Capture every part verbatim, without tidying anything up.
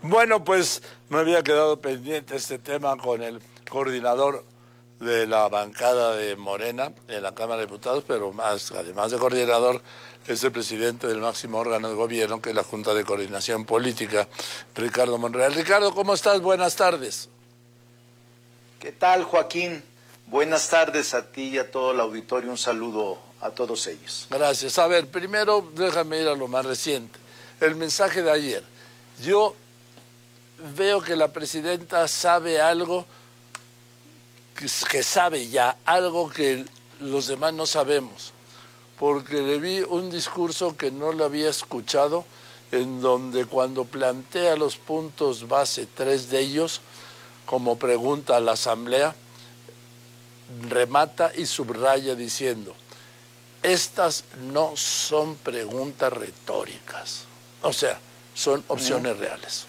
Bueno, pues me había quedado pendiente este tema con el coordinador de la bancada de Morena en la Cámara de Diputados, pero más, además de coordinador, es el presidente del máximo órgano de gobierno, que es la Junta de Coordinación Política, Ricardo Monreal. Ricardo, ¿cómo estás? Buenas tardes. ¿Qué tal, Joaquín? Buenas tardes a ti y a todo el auditorio. Un saludo a todos ellos. Gracias. A ver, primero déjame ir a lo más reciente. El mensaje de ayer. Yo veo que la presidenta sabe algo, que, que sabe ya, algo que los demás no sabemos, porque le vi un discurso que no lo había escuchado, en donde cuando plantea los puntos base, tres de ellos, como pregunta a la Asamblea, remata y subraya diciendo: estas no son preguntas retóricas, o sea, son opciones reales.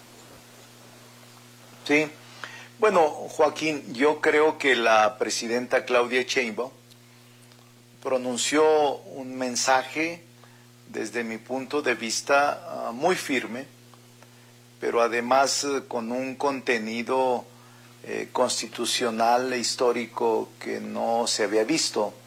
Sí, bueno, Joaquín, yo creo que la presidenta Claudia Sheinbaum pronunció un mensaje, desde mi punto de vista, muy firme, pero además con un contenido eh, constitucional e histórico que no se había visto.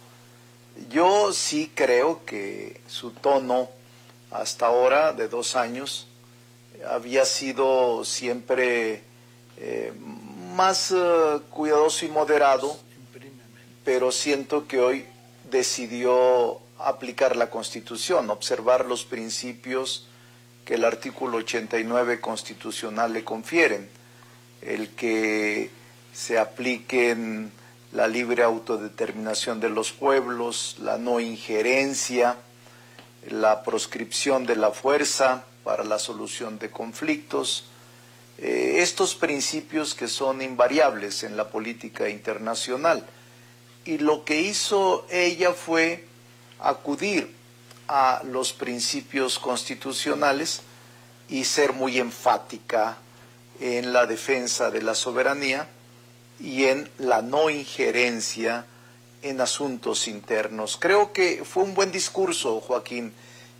Yo sí creo que su tono hasta ahora, de dos años, había sido siempre eh, más uh, cuidadoso y moderado, pero siento que hoy decidió aplicar la Constitución, observar los principios que el artículo ochenta y nueve constitucional le confieren, el que se apliquen la libre autodeterminación de los pueblos, la no injerencia, la proscripción de la fuerza para la solución de conflictos, eh, estos principios que son invariables en la política internacional. Y lo que hizo ella fue acudir a los principios constitucionales y ser muy enfática en la defensa de la soberanía y en la no injerencia en asuntos internos. Creo que fue un buen discurso, Joaquín.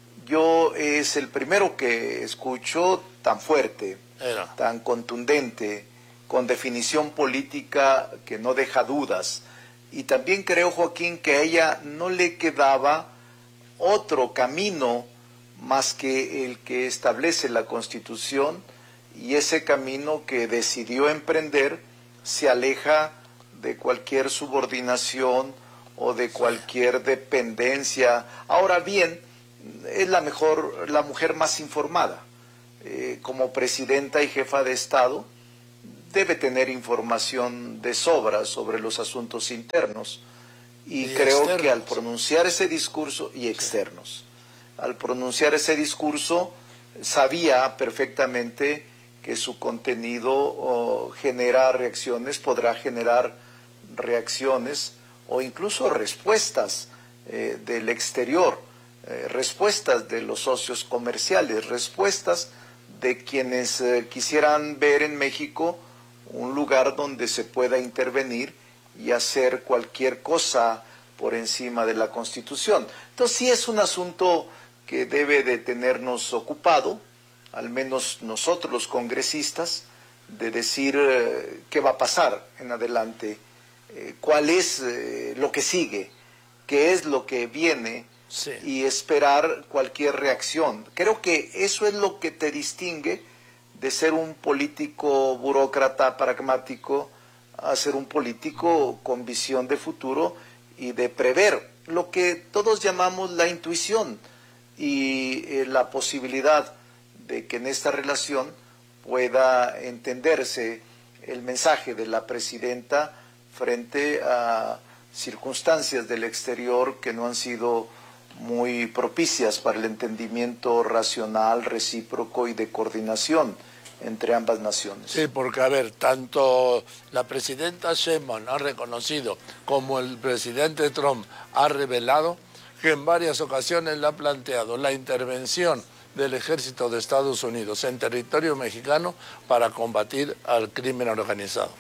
Yo es el primero que escucho tan fuerte, Era. tan contundente, con definición política que no deja dudas. Y también creo, Joaquín, que a ella no le quedaba otro camino más que el que establece la Constitución, y ese camino que decidió emprender se aleja de cualquier subordinación o de cualquier dependencia. Ahora bien, es la mejor, la mujer más informada. Eh, como presidenta y jefa de Estado, debe tener información de sobra sobre los asuntos internos. Y, y creo externos. que al pronunciar ese discurso, y externos, sí. al pronunciar ese discurso, sabía perfectamente que su contenido oh, genera reacciones, podrá generar reacciones o incluso respuestas eh, del exterior, eh, respuestas de los socios comerciales, respuestas de quienes eh, quisieran ver en México un lugar donde se pueda intervenir y hacer cualquier cosa por encima de la Constitución. Entonces sí es un asunto que debe de tenernos ocupado, al menos nosotros los congresistas, de decir eh, qué va a pasar en adelante, eh, cuál es eh, lo que sigue, qué es lo que viene, sí. y esperar cualquier reacción. Creo que eso es lo que te distingue de ser un político burócrata pragmático a ser un político con visión de futuro y de prever lo que todos llamamos la intuición y eh, la posibilidad de que en esta relación pueda entenderse el mensaje de la presidenta frente a circunstancias del exterior que no han sido muy propicias para el entendimiento racional, recíproco y de coordinación entre ambas naciones. Sí, porque a ver, tanto la presidenta Sheinbaum ha reconocido como el presidente Trump ha revelado que en varias ocasiones le ha planteado la intervención del ejército de Estados Unidos en territorio mexicano para combatir al crimen organizado.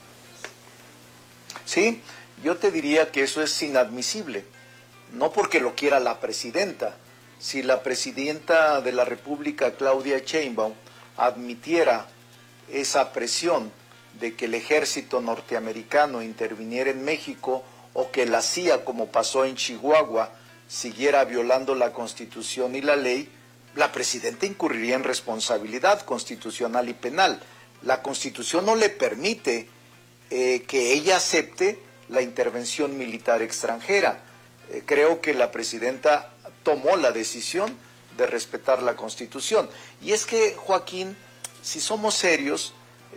Sí, yo te diría que eso es inadmisible, no porque lo quiera la presidenta. Si la presidenta de la República, Claudia Sheinbaum, admitiera esa presión de que el ejército norteamericano interviniera en México o que la C I A, como pasó en Chihuahua, siguiera violando la Constitución y la ley, la presidenta incurriría en responsabilidad constitucional y penal. La Constitución no le permite eh, que ella acepte la intervención militar extranjera. Eh, creo que la presidenta tomó la decisión de respetar la Constitución. Y es que, Joaquín, si somos serios,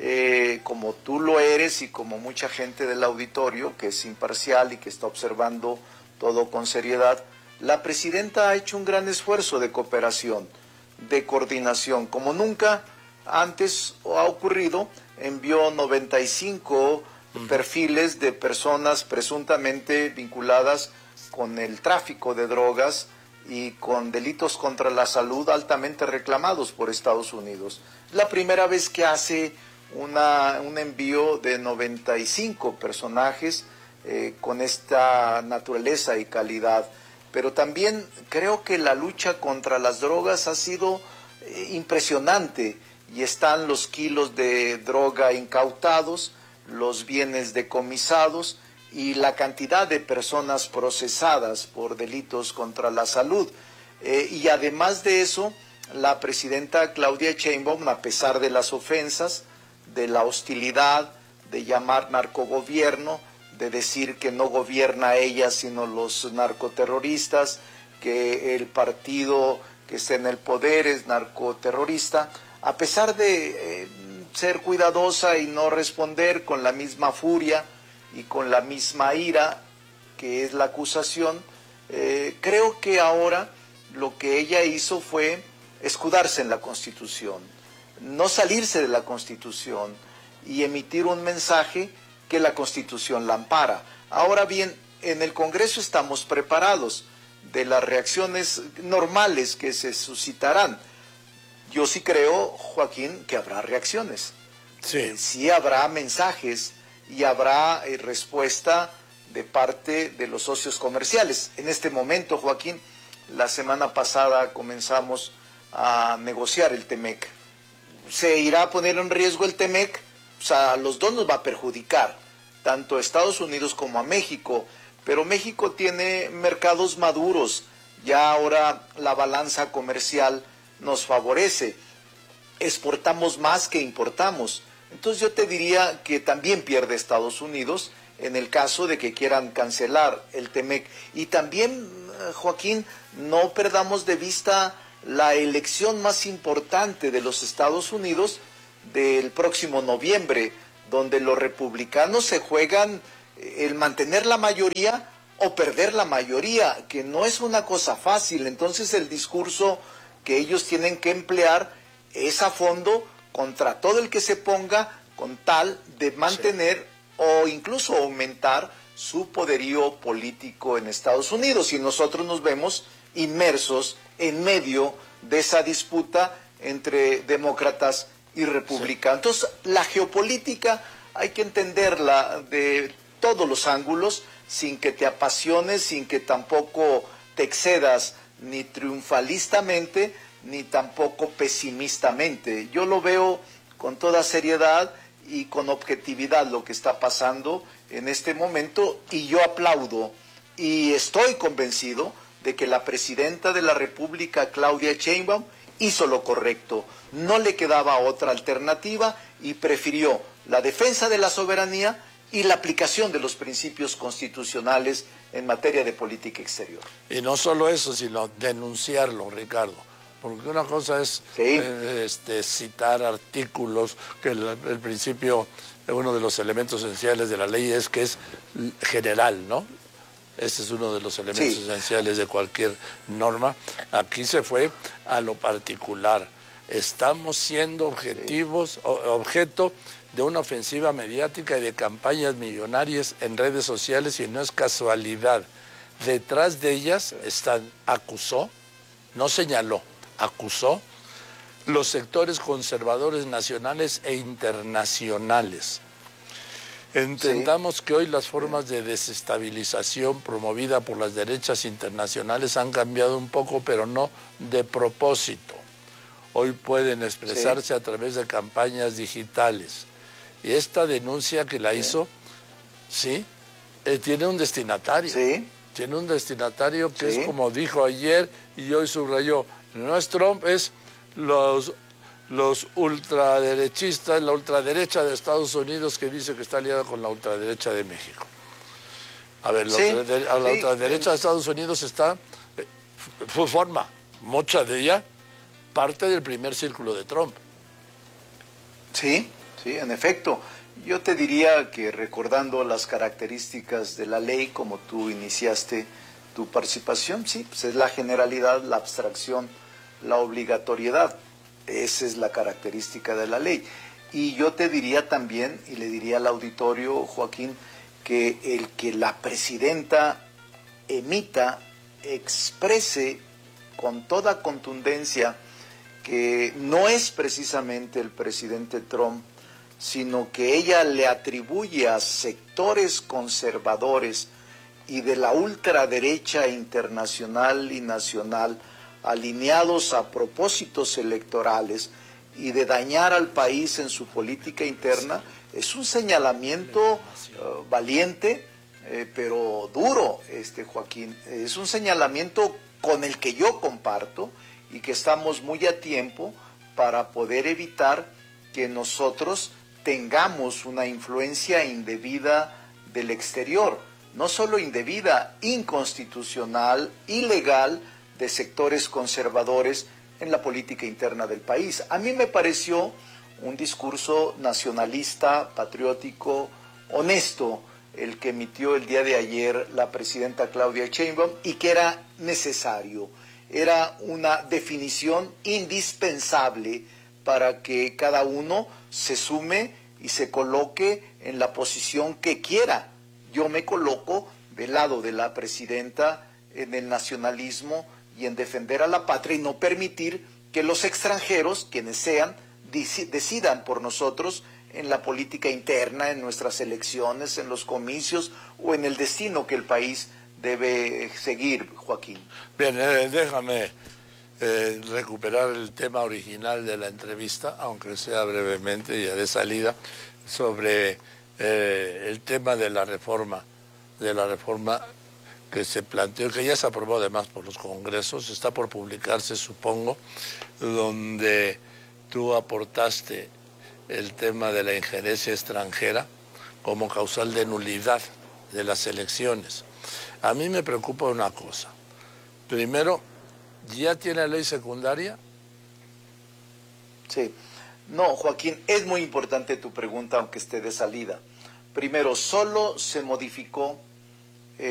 eh, como tú lo eres y como mucha gente del auditorio, que es imparcial y que está observando todo con seriedad, la presidenta ha hecho un gran esfuerzo de cooperación, de coordinación, como nunca antes ha ocurrido. Envió noventa y cinco uh-huh. perfiles de personas presuntamente vinculadas con el tráfico de drogas y con delitos contra la salud altamente reclamados por Estados Unidos. La primera vez que hace una, un envío de noventa y cinco personajes eh, con esta naturaleza y calidad. Pero también creo que la lucha contra las drogas ha sido eh, impresionante, y están los kilos de droga incautados, los bienes decomisados y la cantidad de personas procesadas por delitos contra la salud. Eh, y además de eso, la presidenta Claudia Sheinbaum, a pesar de las ofensas, de la hostilidad, de llamar narcogobierno, de decir que no gobierna ella sino los narcoterroristas, que el partido que está en el poder es narcoterrorista, a pesar de eh, ser cuidadosa y no responder con la misma furia y con la misma ira que es la acusación, eh, creo que ahora lo que ella hizo fue escudarse en la Constitución, no salirse de la Constitución y emitir un mensaje que la Constitución la ampara. Ahora bien, en el Congreso estamos preparados de las reacciones normales que se suscitarán. Yo sí creo, Joaquín, que habrá reacciones. Sí, eh, sí habrá mensajes y habrá eh, respuesta de parte de los socios comerciales. En este momento, Joaquín, la semana pasada comenzamos a negociar el Temec. ¿Se irá a poner en riesgo el Temec? O sea, a los dos nos va a perjudicar, tanto a Estados Unidos como a México, pero México tiene mercados maduros, ya ahora la balanza comercial nos favorece, exportamos más que importamos. Entonces yo te diría que también pierde Estados Unidos en el caso de que quieran cancelar el Temec. Y también, Joaquín, no perdamos de vista la elección más importante de los Estados Unidos del próximo noviembre, donde los republicanos se juegan el mantener la mayoría o perder la mayoría, que no es una cosa fácil. Entonces el discurso que ellos tienen que emplear es a fondo contra todo el que se ponga con tal de mantener sí. o incluso aumentar su poderío político en Estados Unidos, y nosotros nos vemos inmersos en medio de esa disputa entre demócratas y republicanos. Sí. Entonces, la geopolítica hay que entenderla de todos los ángulos, sin que te apasiones, sin que tampoco te excedas ni triunfalistamente, ni tampoco pesimistamente. Yo lo veo con toda seriedad y con objetividad lo que está pasando en este momento, y yo aplaudo y estoy convencido de que la presidenta de la República, Claudia Sheinbaum, hizo lo correcto. No le quedaba otra alternativa y prefirió la defensa de la soberanía y la aplicación de los principios constitucionales en materia de política exterior. Y no solo eso, sino denunciarlo, Ricardo. Porque una cosa es sí. eh, este, citar artículos, que el, el principio, uno de los elementos esenciales de la ley es que es general, ¿no? Ese es uno de los elementos sí. esenciales de cualquier norma. Aquí se fue a lo particular. Estamos siendo objetivos, sí. objeto de una ofensiva mediática y de campañas millonarias en redes sociales, y no es casualidad. Detrás de ellas están, acusó, no señaló, acusó los sectores conservadores nacionales e internacionales. Entendamos sí. que hoy las formas de desestabilización promovida por las derechas internacionales han cambiado un poco, pero no de propósito. hoy pueden expresarse sí. a través de campañas digitales. Y esta denuncia que la sí. hizo, sí, eh, tiene un destinatario. Sí. Tiene un destinatario que sí. es como dijo ayer y hoy subrayó, no es Trump, es los, los ultraderechistas, la ultraderecha de Estados Unidos que dice que está aliada con la ultraderecha de México. A ver, la, sí, ultraderecha, a la sí, ultraderecha sí. de Estados Unidos está, eh, forma, mucha de ella, parte del primer círculo de Trump. Sí, sí, en efecto. Yo te diría que recordando las características de la ley, como tú iniciaste tu participación, sí, pues es la generalidad, la abstracción, la obligatoriedad. Esa es la característica de la ley. Y yo te diría también, y le diría al auditorio, Joaquín, que el que la presidenta emita, exprese con toda contundencia que no es precisamente el presidente Trump, sino que ella le atribuye a sectores conservadores y de la ultraderecha internacional y nacional, alineados a propósitos electorales y de dañar al país en su política interna, es un señalamiento uh, valiente, eh, pero duro, este Joaquín. Es un señalamiento con el que yo comparto y que estamos muy a tiempo para poder evitar que nosotros tengamos una influencia indebida del exterior, no solo indebida, inconstitucional, ilegal, de sectores conservadores en la política interna del país. A mí me pareció un discurso nacionalista, patriótico, honesto, el que emitió el día de ayer la presidenta Claudia Sheinbaum, y que era necesario, era una definición indispensable para que cada uno se sume y se coloque en la posición que quiera. Yo me coloco del lado de la presidenta en el nacionalismo y en defender a la patria y no permitir que los extranjeros, quienes sean, decidan por nosotros en la política interna, en nuestras elecciones, en los comicios o en el destino que el país debe seguir, Joaquín. Bien, eh, déjame eh, recuperar el tema original de la entrevista, aunque sea brevemente, ya de salida, sobre eh, el tema de la reforma, de la reforma que se planteó, que ya se aprobó además por los congresos, está por publicarse, supongo, donde tú aportaste el tema de la injerencia extranjera como causal de nulidad de las elecciones. A mí me preocupa una cosa. Primero, ¿ya tiene ley secundaria? Sí. No, Joaquín, es muy importante tu pregunta, aunque esté de salida. Primero, solo se modificó